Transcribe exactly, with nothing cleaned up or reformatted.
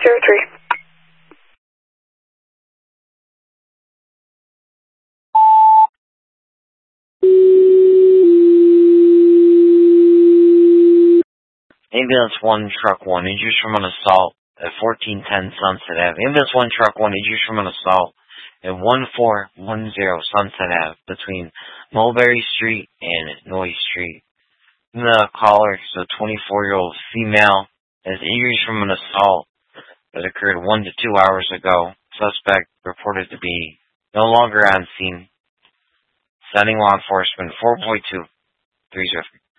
zero three. Ambulance one, Truck one, injuries from an assault at fourteen ten Sunset Avenue. Ambulance one, Truck one, injuries from an assault at one four one zero Sunset Avenue between Mulberry Street and Noy Street. The caller is a twenty-four-year-old female, has injuries from an assault that occurred one to two hours ago. Suspect reported to be no longer on scene. Sending law enforcement four point two three zero three.